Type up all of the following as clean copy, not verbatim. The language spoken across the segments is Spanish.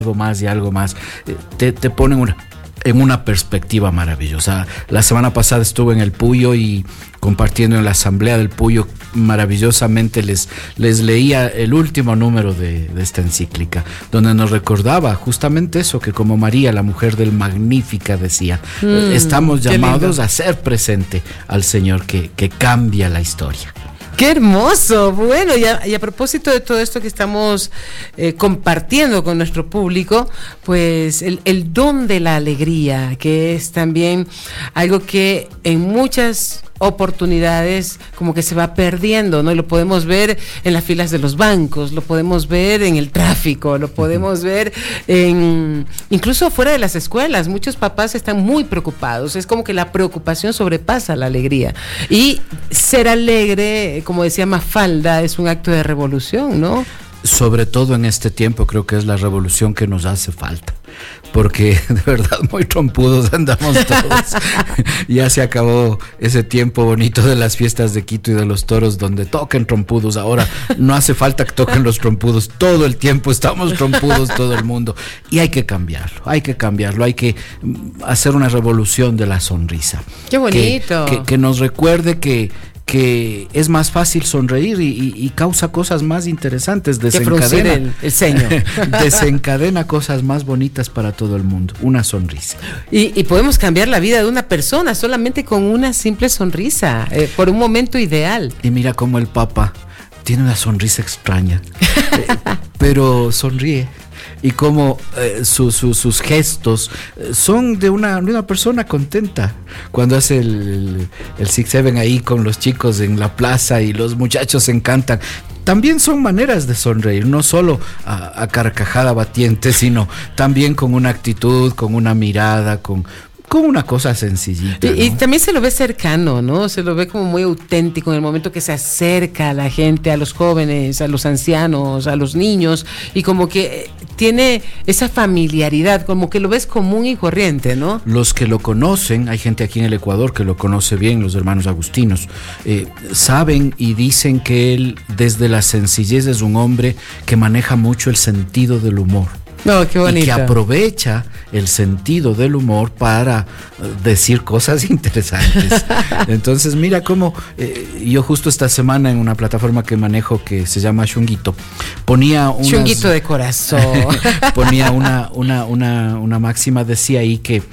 más y algo más, te ponen en una perspectiva maravillosa. La semana pasada estuve en el Puyo y compartiendo en la asamblea del Puyo, maravillosamente les leía el último número de esta encíclica, donde nos recordaba justamente eso, que como María, la mujer del Magnífica, decía, estamos llamados a ser presente al Señor que cambia la historia. ¡Qué hermoso! Bueno, y a propósito de todo esto que estamos compartiendo con nuestro público, pues el don de la alegría, que es también algo que en muchas oportunidades como que se va perdiendo, ¿no? Y lo podemos ver en las filas de los bancos, lo podemos ver en el tráfico, lo podemos ver incluso fuera de las escuelas. Muchos papás están muy preocupados, es como que la preocupación sobrepasa la alegría. Y ser alegre, como decía Mafalda, es un acto de revolución, ¿no? Sobre todo en este tiempo creo que es la revolución que nos hace falta, porque de verdad muy trompudos andamos todos. Ya se acabó ese tiempo bonito de las fiestas de Quito y de los toros donde toquen trompudos. Ahora no hace falta que toquen los trompudos, todo el tiempo estamos trompudos todo el mundo, y hay que cambiarlo, hay que hacer una revolución de la sonrisa. ¡Qué bonito! Que nos recuerde que es más fácil sonreír y causa cosas más interesantes, desencadena el ceño. Desencadena cosas más bonitas para todo el mundo, una sonrisa. Y podemos cambiar la vida de una persona solamente con una simple sonrisa, por un momento ideal. Y mira cómo el Papa tiene una sonrisa extraña, pero sonríe. Y cómo sus gestos son de una persona contenta. Cuando hace el 6-7 ahí con los chicos en la plaza y los muchachos se encantan, también son maneras de sonreír, no solo a carcajada batiente, sino también con una actitud, con una mirada, con una cosa sencillita, ¿no? Y también se lo ve cercano, ¿no? Se lo ve como muy auténtico en el momento que se acerca a la gente, a los jóvenes, a los ancianos, a los niños, y como que tiene esa familiaridad, como que lo ves común y corriente, ¿no? Los que lo conocen, hay gente aquí en el Ecuador que lo conoce bien, los hermanos agustinos, saben y dicen que él desde la sencillez es un hombre que maneja mucho el sentido del humor. No, qué bonito. Y que aprovecha el sentido del humor para decir cosas interesantes. Entonces, mira cómo yo justo esta semana en una plataforma que manejo que se llama Chunguito, ponía Chunguito de corazón. Ponía una máxima, decía ahí que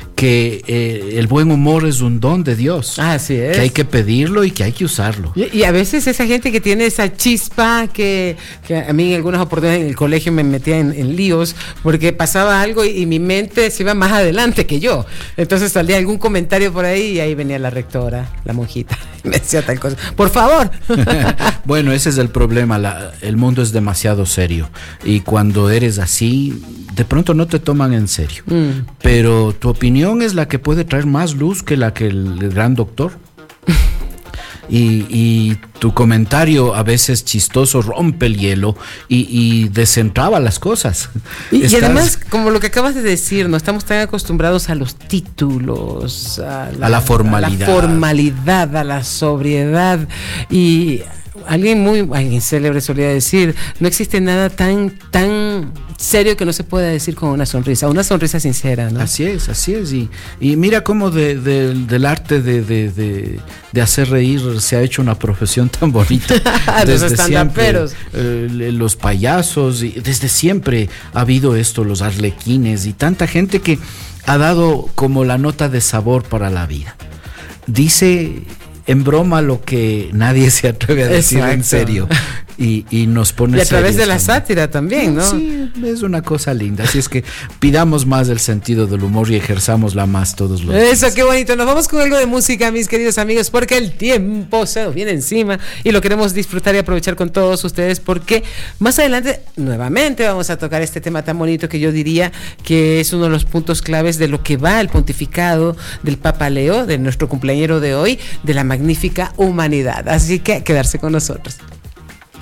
el buen humor es un don de Dios. Así es. Que hay que pedirlo y que hay que usarlo. Y a veces esa gente que tiene esa chispa que a mí en algunas oportunidades en el colegio me metía en líos porque pasaba algo y mi mente se iba más adelante que yo. Entonces salía algún comentario por ahí y ahí venía la rectora, la monjita, y me decía tal cosa. Por favor. Bueno, ese es el problema. El mundo es demasiado serio. Y cuando eres así, de pronto no te toman en serio. Pero tu opinión es la que puede traer más luz que la que el gran doctor. Y tu comentario a veces chistoso rompe el hielo y descentraba las cosas. Y además, como lo que acabas de decir, no estamos tan acostumbrados a los títulos, a la formalidad, a la sobriedad. Y alguien célebre solía decir, no existe nada tan serio que no se pueda decir con una sonrisa sincera, ¿no? Así es. Y mira cómo del arte de hacer reír se ha hecho una profesión tan bonita. Desde los estandaperos. Los payasos, y desde siempre ha habido esto, los arlequines y tanta gente que ha dado como la nota de sabor para la vida. Dice en broma lo que nadie se atreve a decir. Exacto. En serio y nos pone y a través de la sátira también, ¿no? Sí, es una cosa linda. Así es que pidamos más del sentido del humor y ejerzámosla más todos los días. Eso, qué bonito. Nos vamos con algo de música, mis queridos amigos, porque el tiempo se nos viene encima y lo queremos disfrutar y aprovechar con todos ustedes, porque más adelante nuevamente vamos a tocar este tema tan bonito que yo diría que es uno de los puntos claves de lo que va el pontificado del Papa Leo, de nuestro cumpleañero de hoy, de la magnífica humanidad. Así que quedarse con nosotros.